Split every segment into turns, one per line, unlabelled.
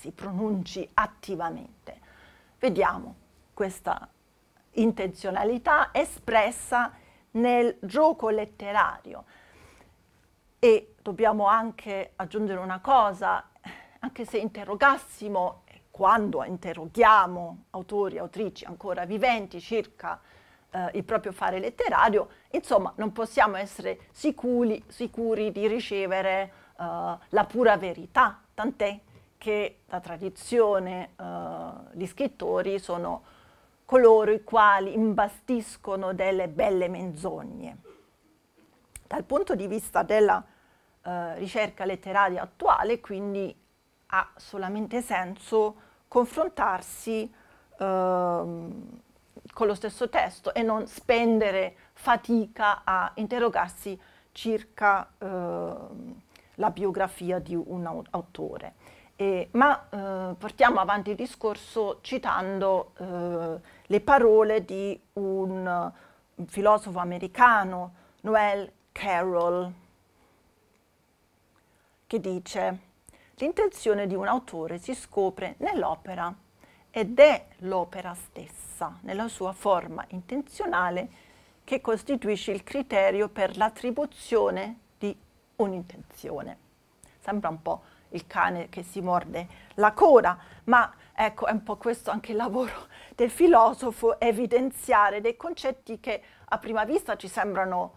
si pronunci attivamente. Vediamo questa intenzionalità espressa nel gioco letterario. E dobbiamo anche aggiungere una cosa, anche se interrogassimo, quando interroghiamo autori e autrici ancora viventi circa il proprio fare letterario, insomma non possiamo essere sicuri di ricevere la pura verità, tant'è che la tradizione, gli scrittori sono coloro i quali imbastiscono delle belle menzogne. Dal punto di vista della ricerca letteraria attuale, quindi ha solamente senso confrontarsi con lo stesso testo e non spendere fatica a interrogarsi circa la biografia di un autore. Ma portiamo avanti il discorso citando le parole di un filosofo americano, Noel Carroll, che dice: l'intenzione di un autore si scopre nell'opera ed è l'opera stessa, nella sua forma intenzionale, che costituisce il criterio per l'attribuzione di un'intenzione. Sembra un po' il cane che si morde la coda, ma ecco, è un po' questo anche il lavoro del filosofo, evidenziare dei concetti che a prima vista ci sembrano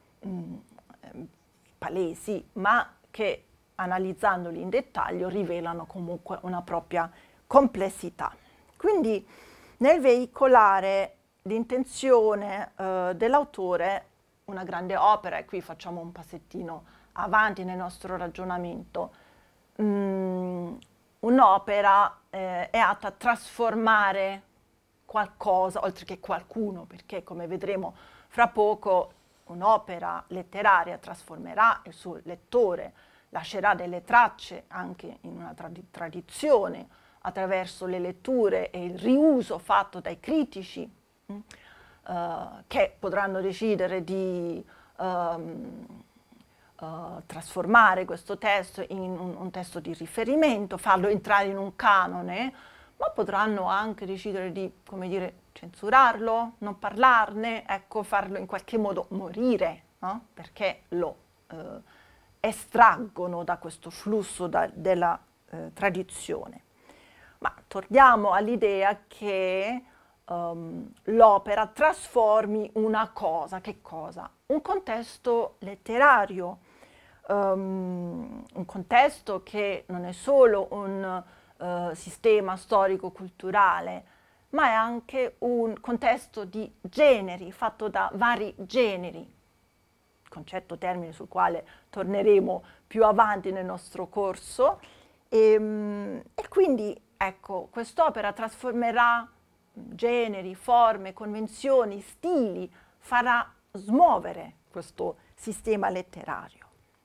palesi, ma che analizzandoli in dettaglio rivelano comunque una propria complessità. Quindi nel veicolare l'intenzione dell'autore, una grande opera, e qui facciamo un passettino avanti nel nostro ragionamento, un'opera è atta a trasformare qualcosa, oltre che qualcuno, perché come vedremo fra poco un'opera letteraria trasformerà il suo lettore, lascerà delle tracce anche in una tradizione attraverso le letture e il riuso fatto dai critici che potranno decidere di trasformare questo testo in un testo di riferimento, farlo entrare in un canone, ma potranno anche decidere di, come dire, censurarlo, non parlarne, ecco, farlo in qualche modo morire, no? Perché lo estraggono da questo flusso della tradizione. Ma torniamo all'idea che l'opera trasformi una cosa. Che cosa? Un contesto letterario, un contesto che non è solo un sistema storico-culturale, ma è anche un contesto di generi, fatto da vari generi, concetto termine sul quale torneremo più avanti nel nostro corso, e quindi ecco, quest'opera trasformerà generi, forme, convenzioni, stili, farà smuovere questo sistema letterario.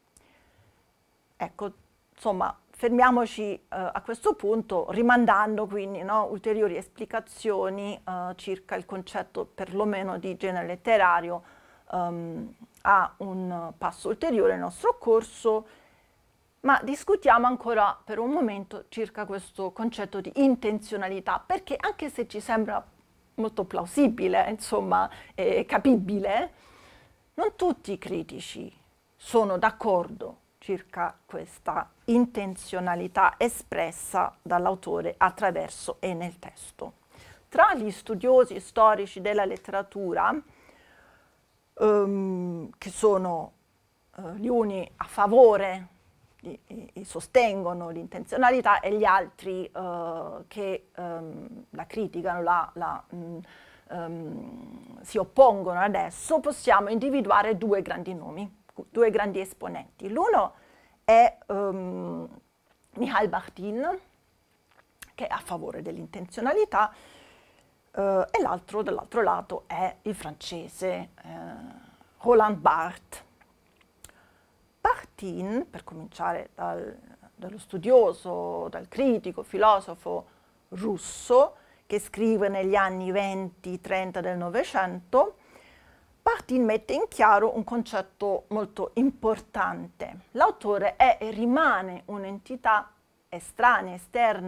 Ecco, insomma, fermiamoci a questo punto, rimandando quindi ulteriori esplicazioni circa il concetto perlomeno di genere letterario a un passo ulteriore nel nostro corso, ma discutiamo ancora per un momento circa questo concetto di intenzionalità, perché anche se ci sembra molto plausibile, insomma, capibile, non tutti i critici sono d'accordo circa questa intenzionalità espressa dall'autore attraverso e nel testo. Tra gli studiosi storici della letteratura, che sono gli uni a favore e sostengono l'intenzionalità e gli altri che la criticano, si oppongono adesso, possiamo individuare due grandi nomi, due grandi esponenti. L'uno è Michal Bachtin, che è a favore dell'intenzionalità, e l'altro, dall'altro lato, è il francese Roland Barthes. Bachtin, per cominciare dallo studioso, dal critico, filosofo russo, che scrive negli anni 20-30 del Novecento, Bachtin mette in chiaro un concetto molto importante. L'autore è e rimane un'entità estranea, esterna